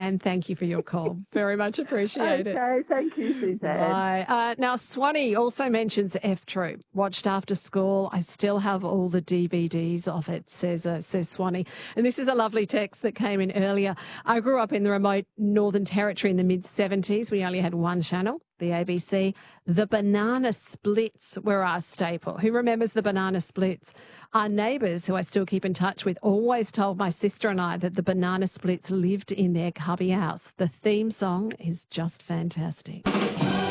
And thank you for your call. Very much appreciated. Okay, thank you, Suzanne. Bye. Now, Swanee also mentions F Troop. Watched after school. I still have all the DVDs of it, says Swanee. And this is a lovely text that came in earlier. I grew up in the remote Northern Territory in the mid-70s. We only had one channel, the ABC. The banana splits were our staple. Who remembers the banana splits? Our neighbours, who I still keep in touch with, always told my sister and I that the banana splits lived in their cubby house. The theme song is just fantastic.